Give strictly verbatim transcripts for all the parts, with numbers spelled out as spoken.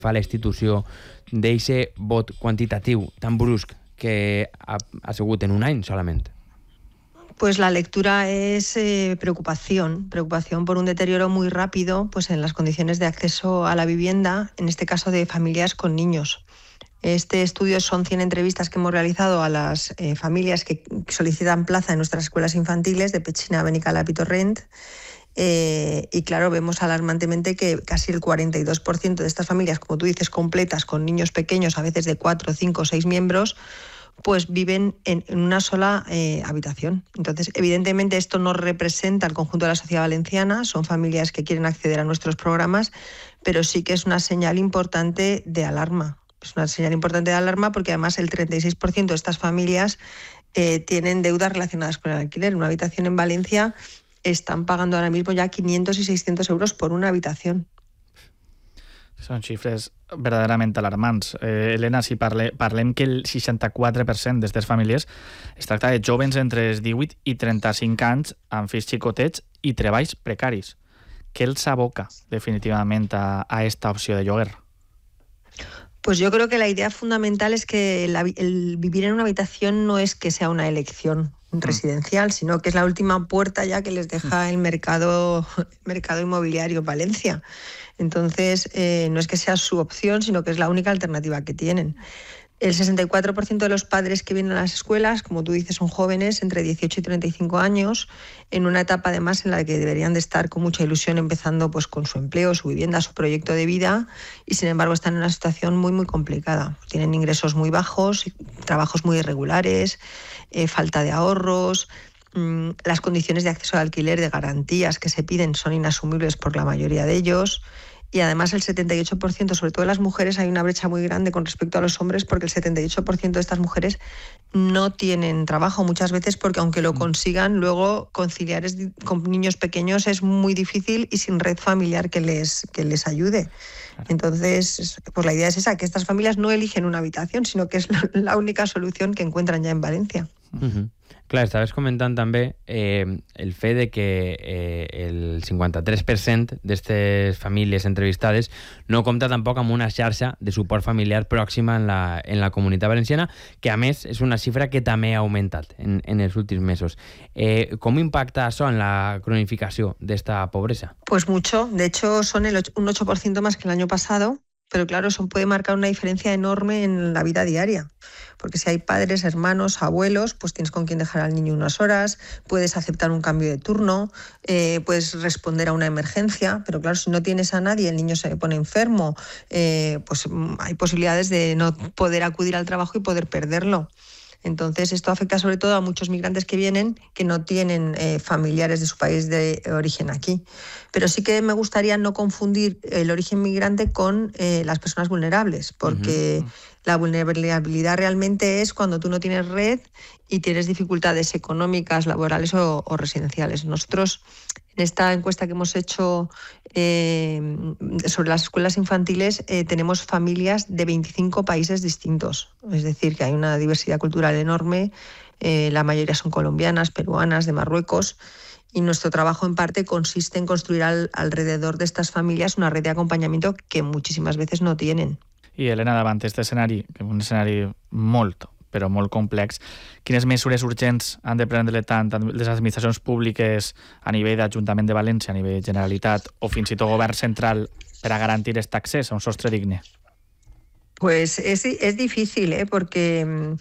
fa la institució d'eixe vot quantitatiu tan brusc que ha, ha sigut en un any solament? Pues la lectura es eh, preocupación, preocupación por un deterioro muy rápido pues en las condiciones de acceso a la vivienda, en este caso de familias con niños. Este estudio son cien entrevistas que hemos realizado a las eh, familias que solicitan plaza en nuestras escuelas infantiles de Petxina, Benicalap y Torrent. Eh, y claro, vemos alarmantemente que casi el cuarenta y dos por ciento de estas familias, como tú dices, completas, con niños pequeños, a veces de cuatro, cinco o seis miembros, pues viven en, en una sola eh, habitación. Entonces, evidentemente, esto no representa el conjunto de la sociedad valenciana, son familias que quieren acceder a nuestros programas, pero sí que es una señal importante de alarma. Es una señal importante de alarma porque además el treinta y seis por ciento de estas familias eh, tienen deudas relacionadas con el alquiler. Una habitación en Valencia están pagando ahora mismo ya quinientos y seiscientos euros por una habitación. Són xifres verdaderament alarmants. Eh, Helena, si parle, parlem que el seixanta-quatre per cent d'aquestes famílies es tracta de jovens entre els divuit i trenta-cinc anys amb fills xicotets i treballs precaris. Què els aboca definitivament a, a esta opció de lloguer? Pues yo creo que la idea fundamental es que la, el vivir en una habitación no es que sea una elección residencial, sino que es la última puerta ya que les deja el mercado, el mercado inmobiliario en Valencia. Entonces, eh, no es que sea su opción, sino que es la única alternativa que tienen. El sesenta y cuatro por ciento de los padres que vienen a las escuelas, como tú dices, son jóvenes entre dieciocho y treinta y cinco años, en una etapa además en la que deberían de estar con mucha ilusión empezando pues con su empleo, su vivienda, su proyecto de vida, y sin embargo están en una situación muy muy complicada. Tienen ingresos muy bajos, trabajos muy irregulares, eh, falta de ahorros. Mmm, las condiciones de acceso al alquiler, de garantías que se piden son inasumibles por la mayoría de ellos. Y además el setenta y ocho por ciento, sobre todo de las mujeres, hay una brecha muy grande con respecto a los hombres porque el setenta y ocho por ciento de estas mujeres no tienen trabajo muchas veces porque aunque lo consigan, luego conciliar es, con niños pequeños es muy difícil y sin red familiar que les, que les ayude. Entonces, pues la idea es esa, que estas familias no eligen una habitación, sino que es la única solución que encuentran ya en Valencia. Uh-huh. Clar, estaves comentant també eh, el fet de que eh, el cinquanta-tres per cent d'aquestes famílies entrevistades no compta tampoc amb una xarxa de suport familiar pròxima en la, en la comunitat valenciana, que a més és una xifra que també ha augmentat en, en els últims mesos. Eh, ¿Cómo impacta això en la cronificació d'esta pobresa? Pues mucho, de hecho son el ocho, un ocho por ciento más que el año pasado. Pero claro, eso puede marcar una diferencia enorme en la vida diaria, porque si hay padres, hermanos, abuelos, pues tienes con quién dejar al niño unas horas, puedes aceptar un cambio de turno, eh, puedes responder a una emergencia, pero claro, si no tienes a nadie, el niño se pone enfermo, eh, pues hay posibilidades de no poder acudir al trabajo y poder perderlo. Entonces, esto afecta sobre todo a muchos migrantes que vienen que no tienen eh, familiares de su país de origen aquí. Pero sí que me gustaría no confundir el origen migrante con eh, las personas vulnerables, porque uh-huh. la vulnerabilidad realmente es cuando tú no tienes red y tienes dificultades económicas, laborales o, o residenciales. Nosotros, en esta encuesta que hemos hecho eh, sobre las escuelas infantiles, eh, tenemos familias de veinticinco países distintos. Es decir, que hay una diversidad cultural enorme. Eh, la mayoría son colombianas, peruanas, de Marruecos. Y nuestro trabajo en parte consiste en construir al, alrededor de estas familias una red de acompañamiento que muchísimas veces no tienen. I Helena, davant d'aquest escenari, que és un escenari molt, però molt complex, quines mesures urgents han de prendre tant les administracions públiques a nivell d'Ajuntament de València, a nivell de Generalitat o fins i tot govern central per a garantir aquest accés a un sostre digne? Pues es, es difícil, ¿eh? Porque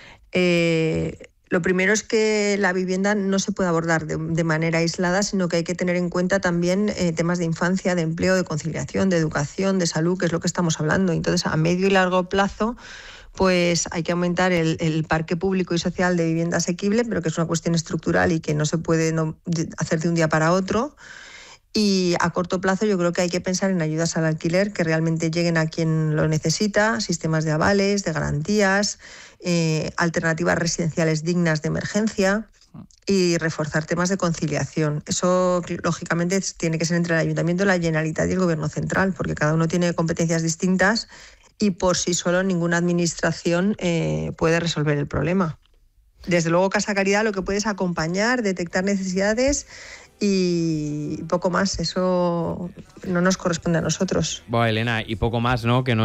eh, lo primero es que la vivienda no se puede abordar de, de manera aislada, sino que hay que tener en cuenta también eh, temas de infancia, de empleo, de conciliación, de educación, de salud, que es lo que estamos hablando. Entonces, a medio y largo plazo, pues hay que aumentar el, el parque público y social de vivienda asequible, pero que es una cuestión estructural y que no se puede no, hacer de un día para otro. Y a corto plazo yo creo que hay que pensar en ayudas al alquiler que realmente lleguen a quien lo necesita, sistemas de avales, de garantías, eh, alternativas residenciales dignas de emergencia y reforzar temas de conciliación. Eso, lógicamente, tiene que ser entre el Ayuntamiento, la Generalitat y el Gobierno central, porque cada uno tiene competencias distintas y por sí solo ninguna administración eh, puede resolver el problema. Desde luego, Casa Caridad lo que puede es acompañar, detectar necesidades y poco más, eso no nos corresponde a nosotros. Bueno, Elena, y poco más, ¿no? Que no